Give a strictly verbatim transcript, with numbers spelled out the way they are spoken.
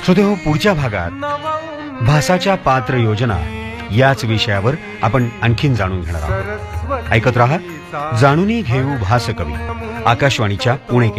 श्रोतेहो, पुढच्या भागात भासाच्या पात्र योजना याच विषयावर आपण आणखीन जाणून घेणार आहोत. ऐकत रहा जाणूनी घेऊ भास कवी, आकाशवाणीच्या पुणे.